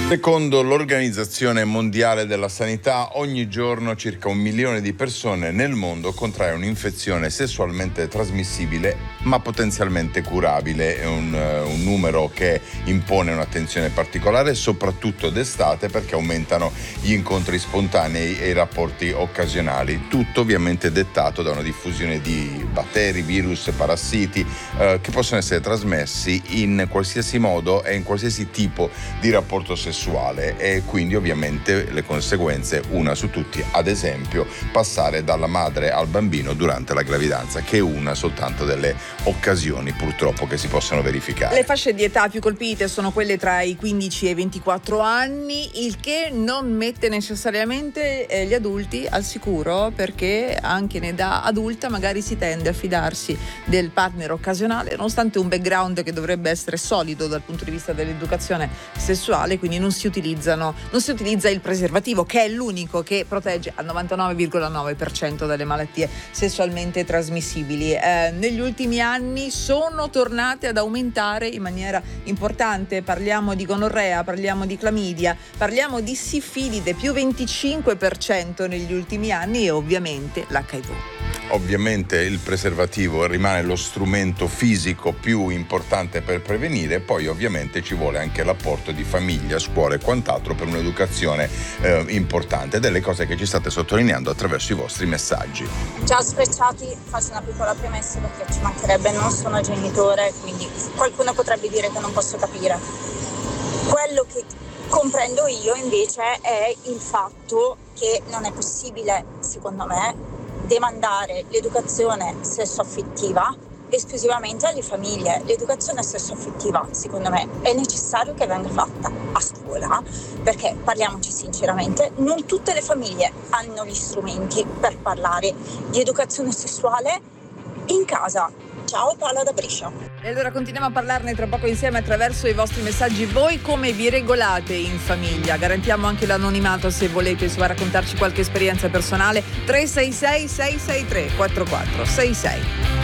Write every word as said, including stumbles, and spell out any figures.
Secondo l'Organizzazione Mondiale della Sanità, ogni giorno circa un milione di persone nel mondo contrae un'infezione sessualmente trasmissibile ma potenzialmente curabile. È un, un numero che impone un'attenzione particolare, soprattutto d'estate, perché aumentano gli incontri spontanei e i rapporti occasionali. Tutto ovviamente dettato da una diffusione di batteri, virus, parassiti eh, che possono essere trasmessi in qualsiasi modo e in qualsiasi tipo di rapporto sessuale. E quindi ovviamente le conseguenze, una su tutti, ad esempio passare dalla madre al bambino durante la gravidanza, che è una soltanto delle occasioni purtroppo che si possono verificare. Le fasce di età più colpite sono quelle tra i quindici e i ventiquattro anni, il che non mette necessariamente eh, gli adulti al sicuro, perché anche in età adulta magari si tende a fidarsi del partner occasionale nonostante un background che dovrebbe essere solido dal punto di vista dell'educazione sessuale, quindi non si utilizzano, non si utilizza il preservativo, che è l'unico che protegge al novantanove virgola nove per cento dalle malattie sessualmente trasmissibili. Eh, negli ultimi anni sono tornate ad aumentare in maniera importante. Parliamo di gonorrea, parliamo di clamidia, parliamo di sifilide, più venticinque per cento negli ultimi anni, e ovviamente l'H I V. Ovviamente il preservativo rimane lo strumento fisico più importante per prevenire, poi ovviamente ci vuole anche l'apporto di famiglia, scuola e quant'altro per un'educazione eh, importante, delle cose che ci state sottolineando attraverso i vostri messaggi. Già sprecciati, faccio una piccola premessa perché ci mancherebbe, non sono genitore, quindi qualcuno potrebbe dire che non posso capire. Quello che comprendo io invece è il fatto che non è possibile, secondo me, demandare l'educazione sessuaffettiva esclusivamente alle famiglie. L'educazione sessuaffettiva, secondo me, è necessario che venga fatta a scuola, perché parliamoci sinceramente, non tutte le famiglie hanno gli strumenti per parlare di educazione sessuale in casa. Ciao, Paola da Brescia. E allora continuiamo a parlarne tra poco insieme attraverso i vostri messaggi. Voi come vi regolate in famiglia? Garantiamo anche l'anonimato se volete, se vuoi raccontarci qualche esperienza personale. tre sei sei sei sei tre quattro quattro sei sei.